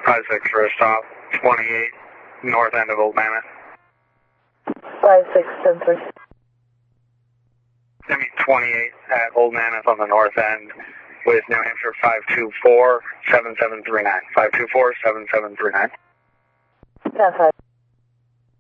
5-6 for a stop, 28, north end of Old Mammoth. 5673. I mean 28 at Old Mammoth on the north end with New Hampshire 524-7739. 524-7739. 10-5.